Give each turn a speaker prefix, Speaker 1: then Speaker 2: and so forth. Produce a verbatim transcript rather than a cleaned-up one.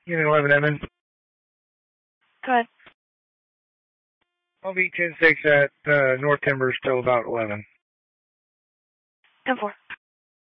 Speaker 1: Unit eleven, Edmund.
Speaker 2: Go ahead.
Speaker 1: I'll be ten six at uh, North Timber, still about eleven.
Speaker 2: ten four.